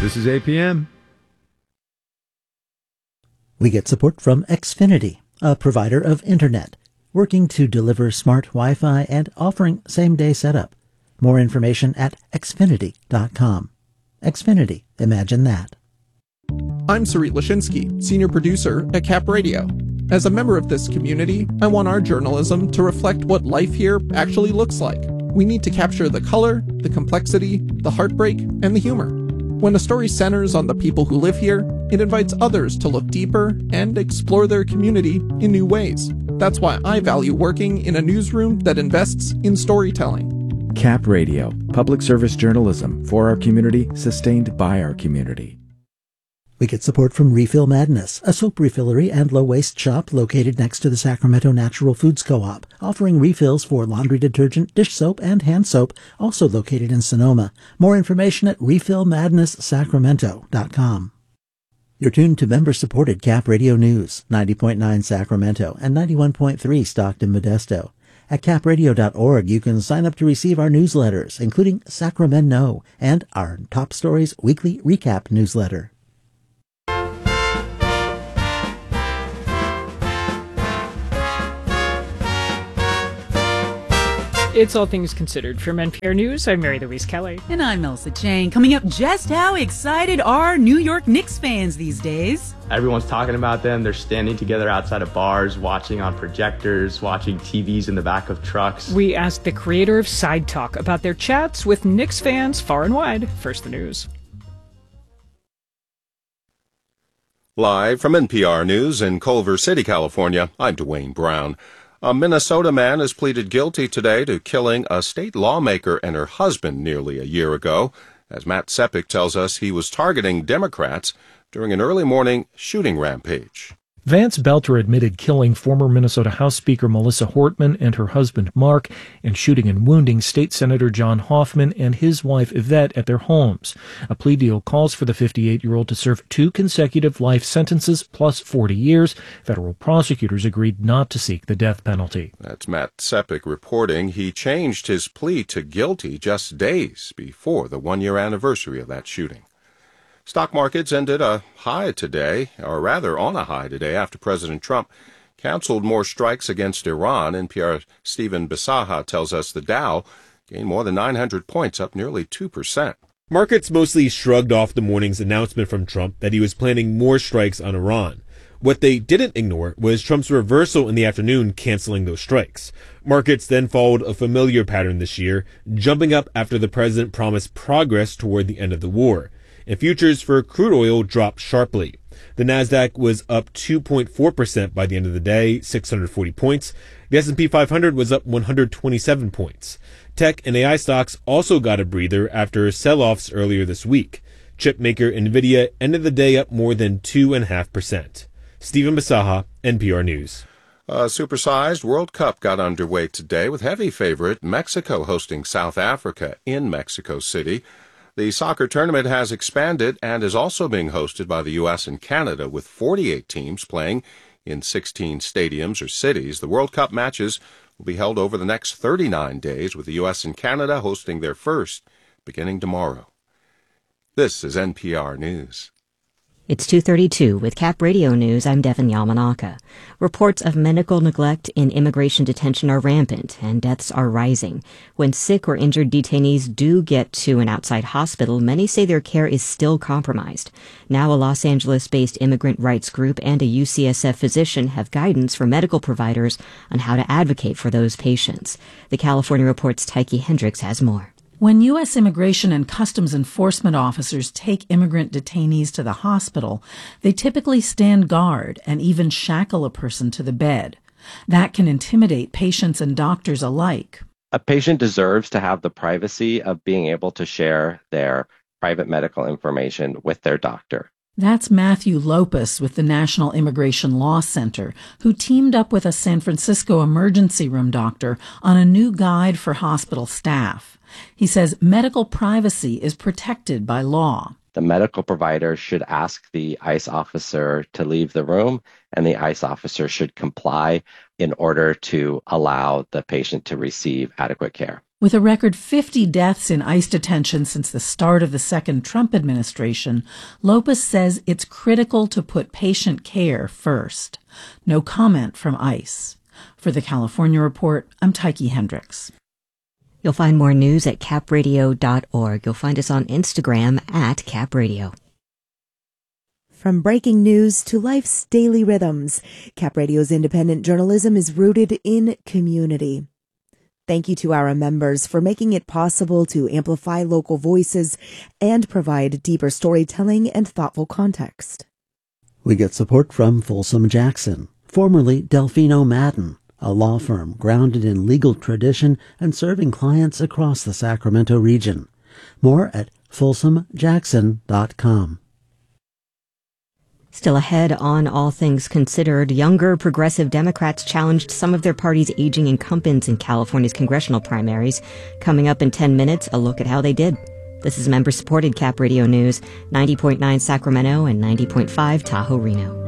This is APM. We get support from Xfinity, a provider of internet, working to deliver smart Wi-Fi and offering same-day setup. More information at xfinity.com. Xfinity, imagine that. I'm Sarit Lashinsky, senior producer at Cap Radio. As a member of this community, I want our journalism to reflect what life here actually looks like. We need to capture the color, the complexity, the heartbreak, and the humor. When a story centers on the people who live here, it invites others to look deeper and explore their community in new ways. That's why I value working in a newsroom that invests in storytelling. Cap Radio, public service journalism for our community, sustained by our community. We get support from Refill Madness, a soap refillery and low-waste shop located next to the Sacramento Natural Foods Co-op, offering refills for laundry detergent, dish soap, and hand soap, also located in Sonoma. More information at refillmadnesssacramento.com. You're tuned to member-supported Cap Radio News, 90.9 Sacramento and 91.3 Stockton Modesto. At capradio.org, you can sign up to receive our newsletters, including Sacramento and our Top Stories weekly recap newsletter. It's All Things Considered. From NPR News, I'm Mary Louise Kelly. And I'm Melissa Chang. Coming up, just how excited are New York Knicks fans these days? Everyone's talking about them. They're standing together outside of bars, watching on projectors, watching TVs in the back of trucks. We asked the creator of Side Talk about their chats with Knicks fans far and wide. First, the news. Live from NPR News in Culver City, California, I'm Dwayne Brown. A Minnesota man has pleaded guilty today to killing a state lawmaker and her husband nearly a year ago. As Matt Sepik tells us, he was targeting Democrats during an early morning shooting rampage. Vance Belter admitted killing former Minnesota House Speaker Melissa Hortman and her husband Mark and shooting and wounding State Senator John Hoffman and his wife Yvette at their homes. A plea deal calls for the 58-year-old to serve 2 consecutive life sentences plus 40 years. Federal prosecutors agreed not to seek the death penalty. That's Matt Sepik reporting. He changed his plea to guilty just days before the one-year anniversary of that shooting. Stock markets ended a high today, or rather on a high today, after President Trump canceled more strikes against Iran. NPR's Stephen Bisaha tells us the Dow gained more than 900 points, up nearly 2%. Markets mostly shrugged off the morning's announcement from Trump that he was planning more strikes on Iran. What they didn't ignore was Trump's reversal in the afternoon, canceling those strikes. Markets then followed a familiar pattern this year, jumping up after the president promised progress toward the end of the war. And futures for crude oil dropped sharply. The Nasdaq was up 2.4% by the end of the day, 640 points. The S&P 500 was up 127 points. Tech and AI stocks also got a breather after sell-offs earlier this week. Chip maker Nvidia ended the day up more than 2.5%. Stephen Bisaha, NPR News. A supersized World Cup got underway today with heavy favorite Mexico hosting South Africa in Mexico City. The soccer tournament has expanded and is also being hosted by the U.S. and Canada, with 48 teams playing in 16 stadiums or cities. The World Cup matches will be held over the next 39 days, with the U.S. and Canada hosting their first beginning tomorrow. This is NPR News. It's 2:32 with Cap Radio News. I'm Devin Yamanaka. Reports of medical neglect in immigration detention are rampant and deaths are rising. When sick or injured detainees do get to an outside hospital, many say their care is still compromised. Now a Los Angeles-based immigrant rights group and a UCSF physician have guidance for medical providers on how to advocate for those patients. The California Report's Tyche Hendricks has more. When U.S. Immigration and Customs Enforcement officers take immigrant detainees to the hospital, they typically stand guard and even shackle a person to the bed. That can intimidate patients and doctors alike. A patient deserves to have the privacy of being able to share their private medical information with their doctor. That's Matthew Lopez with the National Immigration Law Center, who teamed up with a San Francisco emergency room doctor on a new guide for hospital staff. He says medical privacy is protected by law. The medical provider should ask the ICE officer to leave the room, and the ICE officer should comply in order to allow the patient to receive adequate care. With a record 50 deaths in ICE detention since the start of the second Trump administration, Lopez says it's critical to put patient care first. No comment from ICE. For the California Report, I'm Tyche Hendricks. You'll find more news at capradio.org. You'll find us on Instagram at capradio. From breaking news to life's daily rhythms, Cap Radio's independent journalism is rooted in community. Thank you to our members for making it possible to amplify local voices and provide deeper storytelling and thoughtful context. We get support from Folsom Jackson, formerly Delfino Madden, a law firm grounded in legal tradition and serving clients across the Sacramento region. More at folsomjackson.com. Still ahead on All Things Considered, younger progressive Democrats challenged some of their party's aging incumbents in California's congressional primaries. Coming up in 10 minutes, a look at how they did. This is member-supported Cap Radio News, 90.9 Sacramento and 90.5 Tahoe Reno.